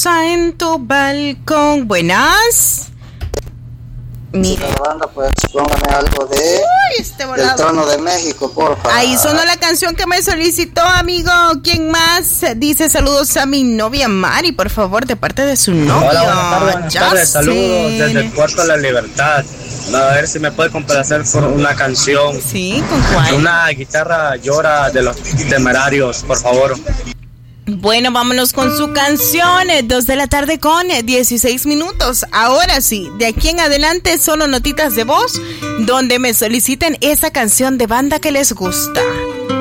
rosa en tu balcón. Buenas. Mira, banda, pues póngame algo de del Trono de México, porfa. Ahí sonó la canción que me solicitó, amigo. ¿Quién más? Dice saludos a mi novia Mari, por favor, de parte de su novio. Hola, buenas tardes, saludos desde el Puerto de la Libertad. A ver si me puede complacer por una canción. Sí, ¿con cuál? Una guitarra llora de los Temerarios, por favor. Bueno, vámonos con su canción, 2 de la tarde con 16 minutos. Ahora sí, de aquí en adelante solo notitas de voz donde me soliciten esa canción de banda que les gusta.